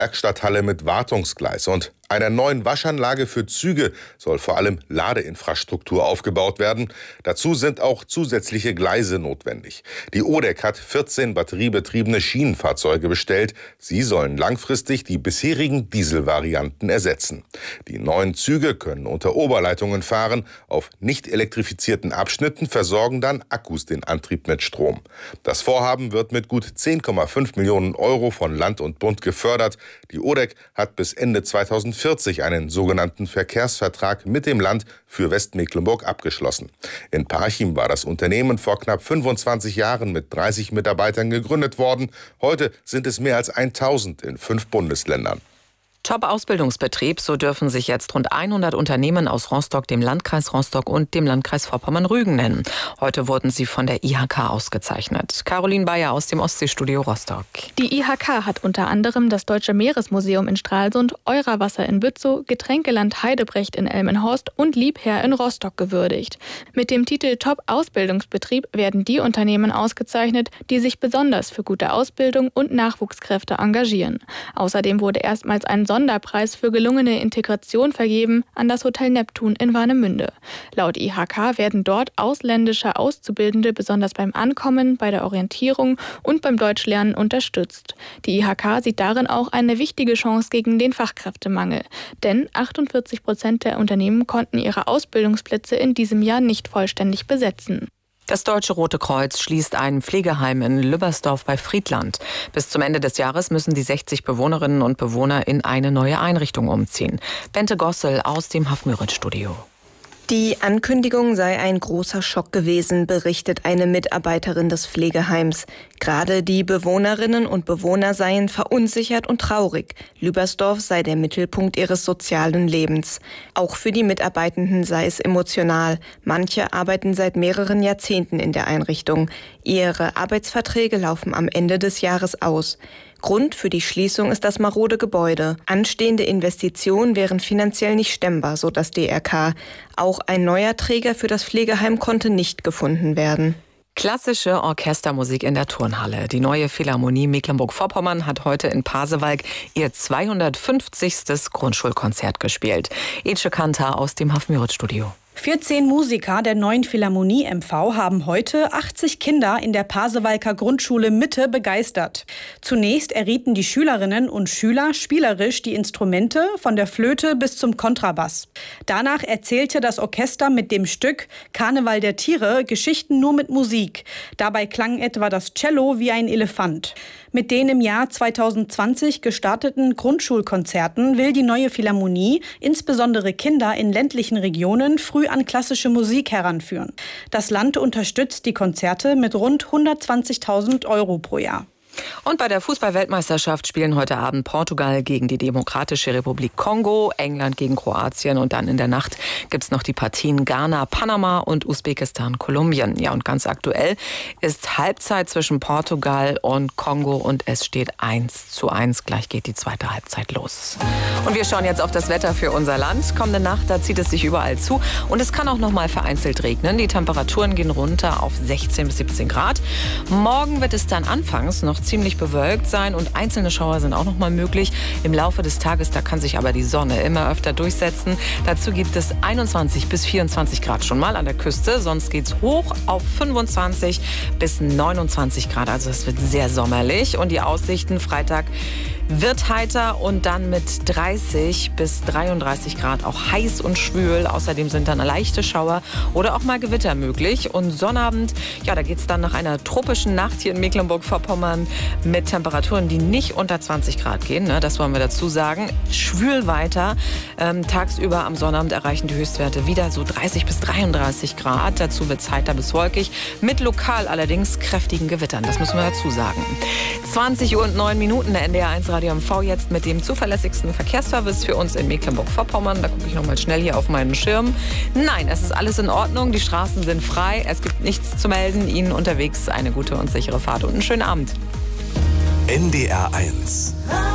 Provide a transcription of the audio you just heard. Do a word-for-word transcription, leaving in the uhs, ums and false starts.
Werkstatthalle mit Wartungsgleis und einer neuen Waschanlage für Züge soll vor allem Ladeinfrastruktur aufgebaut werden. Dazu sind auch zusätzliche Gleise notwendig. Die O D E C hat vierzehn batteriebetriebene Schienenfahrzeuge bestellt. Sie sollen langfristig die bisherigen Dieselvarianten ersetzen. Die neuen Züge können unter Oberleitungen fahren. Auf nicht elektrifizierten Abschnitten versorgen dann Akkus den Antrieb mit Strom. Das Vorhaben wird mit gut zehn Komma fünf Millionen Euro von Land und Bund gefördert. Die O D E C hat bis Ende zweitausendvierzig einen sogenannten Verkehrsvertrag mit dem Land für Westmecklenburg abgeschlossen. In Parchim war das Unternehmen vor knapp fünfundzwanzig Jahren mit dreißig Mitarbeitern gegründet worden. Heute sind es mehr als tausend in fünf Bundesländern. Top-Ausbildungsbetrieb, so dürfen sich jetzt rund hundert Unternehmen aus Rostock, dem Landkreis Rostock und dem Landkreis Vorpommern-Rügen nennen. Heute wurden sie von der I H K ausgezeichnet. Caroline Bayer aus dem Ostseestudio Rostock. Die I H K hat unter anderem das Deutsche Meeresmuseum in Stralsund, Euraswasser in Bützow, Getränkeland Heidebrecht in Elmenhorst und Liebherr in Rostock gewürdigt. Mit dem Titel Top-Ausbildungsbetrieb werden die Unternehmen ausgezeichnet, die sich besonders für gute Ausbildung und Nachwuchskräfte engagieren. Außerdem wurde erstmals ein Sonderpreis für gelungene Integration vergeben an das Hotel Neptun in Warnemünde. Laut I H K werden dort ausländische Auszubildende besonders beim Ankommen, bei der Orientierung und beim Deutschlernen unterstützt. Die I H K sieht darin auch eine wichtige Chance gegen den Fachkräftemangel. Denn achtundvierzig Prozent der Unternehmen konnten ihre Ausbildungsplätze in diesem Jahr nicht vollständig besetzen. Das Deutsche Rote Kreuz schließt ein Pflegeheim in Lübbersdorf bei Friedland. Bis zum Ende des Jahres müssen die sechzig Bewohnerinnen und Bewohner in eine neue Einrichtung umziehen. Bente Gossel aus dem Hafmüritz-Studio. Die Ankündigung sei ein großer Schock gewesen, berichtet eine Mitarbeiterin des Pflegeheims. Gerade die Bewohnerinnen und Bewohner seien verunsichert und traurig. Lübersdorf sei der Mittelpunkt ihres sozialen Lebens. Auch für die Mitarbeitenden sei es emotional. Manche arbeiten seit mehreren Jahrzehnten in der Einrichtung. Ihre Arbeitsverträge laufen am Ende des Jahres aus. Grund für die Schließung ist das marode Gebäude. Anstehende Investitionen wären finanziell nicht stemmbar, so das D R K. Auch ein neuer Träger für das Pflegeheim konnte nicht gefunden werden. Klassische Orchestermusik in der Turnhalle. Die neue Philharmonie Mecklenburg-Vorpommern hat heute in Pasewalk ihr zweihundertfünfzigstes Grundschulkonzert gespielt. Ece Kanter aus dem Hafmüritz-Studio. vierzehn Musiker der neuen Philharmonie M V haben heute achtzig Kinder in der Pasewalker Grundschule Mitte begeistert. Zunächst errieten die Schülerinnen und Schüler spielerisch die Instrumente von der Flöte bis zum Kontrabass. Danach erzählte das Orchester mit dem Stück Karneval der Tiere Geschichten nur mit Musik. Dabei klang etwa das Cello wie ein Elefant. Mit den im Jahr zweitausendzwanzig gestarteten Grundschulkonzerten will die neue Philharmonie insbesondere Kinder in ländlichen Regionen früh an klassische Musik heranführen. Das Land unterstützt die Konzerte mit rund hundertzwanzigtausend Euro pro Jahr. Und bei der Fußball-Weltmeisterschaft spielen heute Abend Portugal gegen die Demokratische Republik Kongo, England gegen Kroatien und dann in der Nacht gibt es noch die Partien Ghana, Panama und Usbekistan, Kolumbien. Ja, und ganz aktuell ist Halbzeit zwischen Portugal und Kongo und es steht eins zu eins. Gleich geht die zweite Halbzeit los. Und wir schauen jetzt auf das Wetter für unser Land. Kommende Nacht, da zieht es sich überall zu und es kann auch noch mal vereinzelt regnen. Die Temperaturen gehen runter auf sechzehn bis siebzehn Grad. Morgen wird es dann anfangs noch ziemlich bewölkt sein und einzelne Schauer sind auch noch mal möglich. Im Laufe des Tages, da kann sich aber die Sonne immer öfter durchsetzen. Dazu gibt es einundzwanzig bis vierundzwanzig Grad schon mal an der Küste. Sonst geht es hoch auf fünfundzwanzig bis neunundzwanzig Grad. Also es wird sehr sommerlich und die Aussichten Freitag wird heiter und dann mit dreißig bis dreiunddreißig Grad auch heiß und schwül. Außerdem sind dann leichte Schauer oder auch mal Gewitter möglich. Und Sonnabend, ja, da geht es dann nach einer tropischen Nacht hier in Mecklenburg-Vorpommern mit Temperaturen, die nicht unter zwanzig Grad gehen. Ne? Das wollen wir dazu sagen. Schwül weiter. Ähm, tagsüber am Sonnabend erreichen die Höchstwerte wieder so dreißig bis dreiunddreißig Grad. Dazu wird es heiter bis wolkig. Mit lokal allerdings kräftigen Gewittern. Das müssen wir dazu sagen. zwanzig Uhr und neun Minuten, der N D R eins Radio M V jetzt mit dem zuverlässigsten Verkehrsservice für uns in Mecklenburg-Vorpommern. Da gucke ich noch mal schnell hier auf meinen Schirm. Nein, es ist alles in Ordnung. Die Straßen sind frei. Es gibt nichts zu melden. Ihnen unterwegs eine gute und sichere Fahrt und einen schönen Abend. N D R eins